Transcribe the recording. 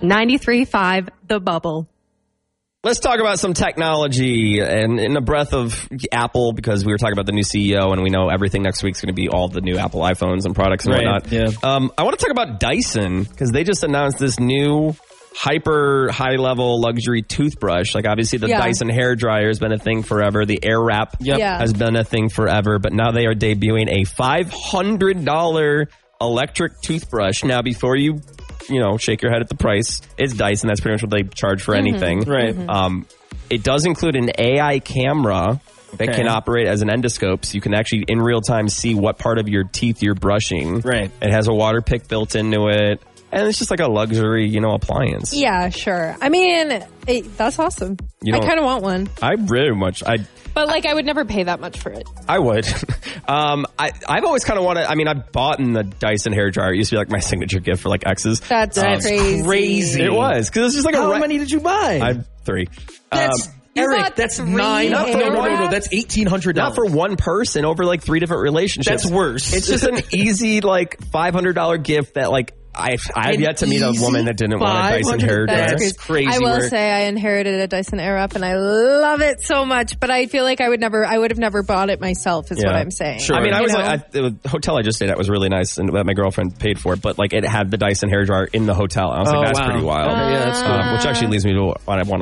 93.5 The Bubble. Let's talk about some technology and in the breath of Apple, because we were talking about the new CEO and we know everything next week's going to be all the new Apple iPhones and products and whatnot. Yeah. I want to talk about Dyson, because they just announced this new hyper high level luxury toothbrush. Like obviously the Dyson hair dryer has been a thing forever. The Airwrap has been a thing forever, but now they are debuting a $500 electric toothbrush. Now before you shake your head at the price, it's Dyson. That's pretty much what they charge for anything. Right. It does include an AI camera that can operate as an endoscope, so you can actually in real time see what part of your teeth you're brushing. Right. It has a water pick built into it. And it's just like a luxury, appliance. Yeah, sure. I mean, that's awesome. I kind of want one. I really much. But I would never pay that much for it. I would. I've always kind of wanted. I mean, I've bought in the Dyson hair dryer. It used to be like my signature gift for like exes. That's crazy. It was, because it's just like How many did you buy? I have 3. That's Eric. That's 9. No. That's $1,800. Not for one person over like 3 different relationships. That's worse. It's just an easy like $500 gift that like. I've yet to meet a woman that didn't want a Dyson hair dryer. That's crazy. I will say I inherited a Dyson Airwrap and I love it so much, but I feel like I would have never bought it myself is what I'm saying. Sure. I mean, I was the hotel I just stayed at was really nice and that my girlfriend paid for it, but like it had the Dyson hair dryer in the hotel. I was like, that's pretty wild. Okay, yeah, that's cool. Which actually leads me to what I want